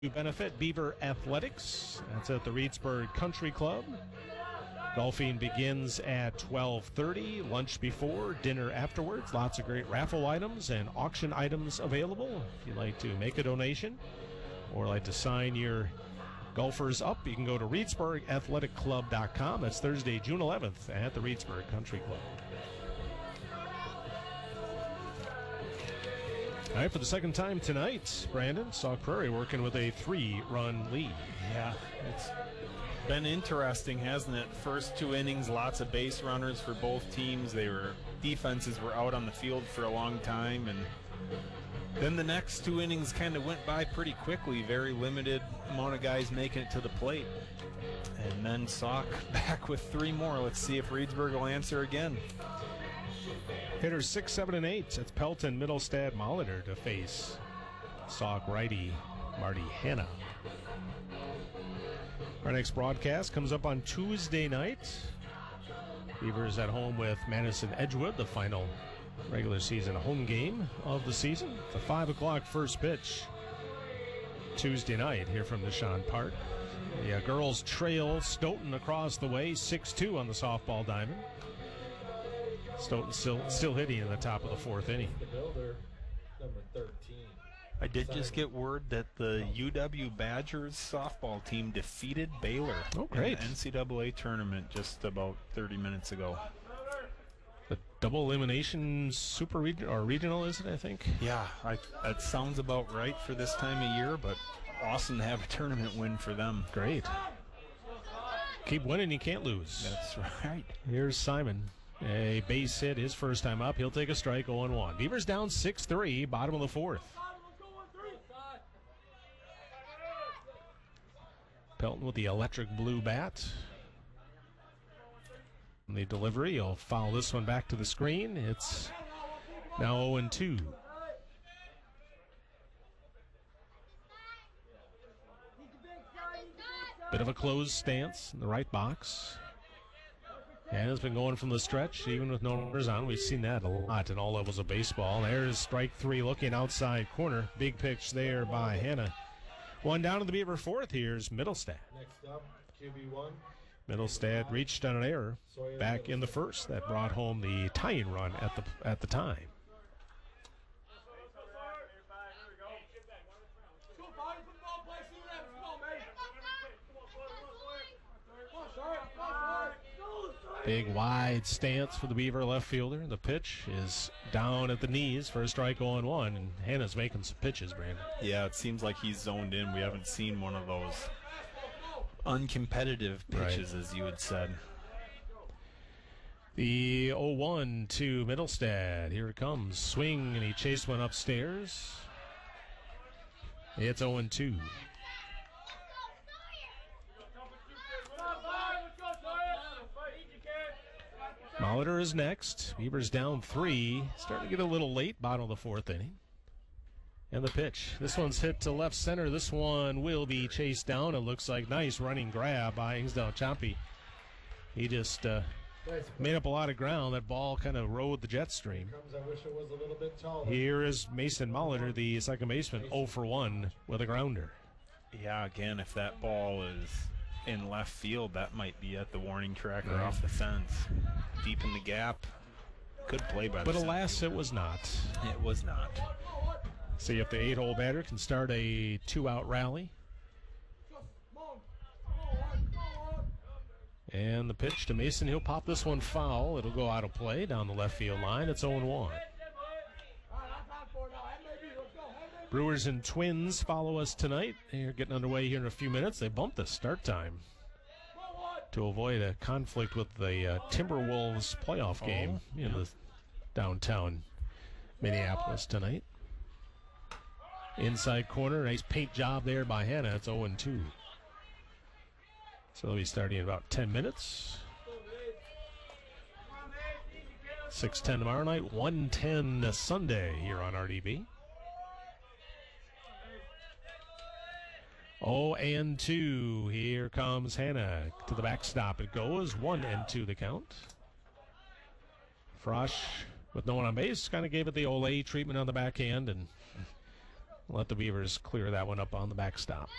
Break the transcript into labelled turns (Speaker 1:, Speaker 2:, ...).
Speaker 1: benefit Beaver Athletics. That's at the Reedsburg Country Club. Golfing begins at 12:30. Lunch before, dinner afterwards. Lots of great raffle items and auction items available. If you'd like to make a donation or like to sign your golfers up, you can go to ReedsburgAthleticClub.com. That's Thursday, June 11th at the Reedsburg Country Club. All right, for the second time tonight, Brandon, Sauk Prairie working with a 3-run lead.
Speaker 2: Yeah, it's been interesting, hasn't it? First 2 innings, lots of base runners for both teams. Defenses were out on the field for a long time, and then the next 2 innings kind of went by pretty quickly. Very limited amount of guys making it to the plate. And then Sauk back with 3 more. Let's see if Reedsburg will answer again.
Speaker 1: Hitters 6, 7, and 8. It's Pelton, Middlestad, Molitor to face Sauk righty Marty Hanna. Our next broadcast comes up on Tuesday night. Beavers at home with Madison Edgewood, the final regular season home game of the season. It's a 5 o'clock first pitch Tuesday night here from Nishan Park. The girls trail Stoughton across the way, 6-2 on the softball diamond. Stoughton still hitting in the top of the 4th inning.
Speaker 3: The builder, number 13.
Speaker 2: I did just get word that the UW Badgers softball team defeated Baylor
Speaker 1: in the
Speaker 2: NCAA tournament just about 30 minutes ago.
Speaker 1: The double elimination super regional or regional, is it, I think?
Speaker 2: Yeah, that sounds about right for this time of year, but awesome to have a tournament win for them.
Speaker 1: Great. Keep winning, you can't lose.
Speaker 2: That's right.
Speaker 1: Here's Simon. A base hit, his first time up. He'll take a strike, 0-1. Beavers down 6-3, bottom of the 4th. Pelton with the electric blue bat. And the delivery, he'll foul this one back to the screen. It's now 0-2. Bit of a closed stance in the right box. And it's been going from the stretch, even with no runners on. We've seen that a lot in all levels of baseball. There's strike 3 looking outside corner. Big pitch there by Hanna. One down to the Beaver 4th. Here's Middlestad.
Speaker 3: Next up, QB1.
Speaker 1: Middlestad reached on an error back in the 1st. That brought home the tying run at the time. Big wide stance for the Beaver left fielder. The pitch is down at the knees for a strike 0-1, and Hanna's making some pitches, Brandon.
Speaker 2: Yeah, it seems like he's zoned in. We haven't seen one of those uncompetitive pitches, as you had said.
Speaker 1: The 0-1 to Middlestad. Here it comes. Swing, and he chased one upstairs. It's 0-2. Molitor is next. Beavers down 3. Starting to get a little late, bottom of the 4th inning. And the pitch. This one's hit to left center. This one will be chased down. It looks like nice running grab by Hingsdale Chompy. He just made up a lot of ground. That ball kind of rode the jet stream.
Speaker 3: I wish it was a little bit taller.
Speaker 1: Here is Mason Molitor, the second baseman, 0 for 1 with a grounder.
Speaker 2: Yeah, again, if that ball is in left field, that might be at the warning track or off the fence. Deep in the gap. Good play by the
Speaker 1: But alas, it was not.
Speaker 2: It was not.
Speaker 1: See if the 8-hole batter can start a 2-out rally. And the pitch to Mason. He'll pop this one foul. It'll go out of play down the left field line. It's 0-1. Brewers and Twins follow us tonight. They're getting underway here in a few minutes. They bumped the start time to avoid a conflict with the Timberwolves playoff game in the downtown Minneapolis tonight. Inside corner, nice paint job there by Hanna. It's 0-2. So they'll be starting in about 10 minutes. 6:10 tomorrow night, 1:10 Sunday here on RDB. 0-2. Here comes Hanna to the backstop. It goes 1-2 the count. Frosch with no one on base kind of gave it the Olay treatment on the backhand and Let the Beavers clear that one up on the backstop.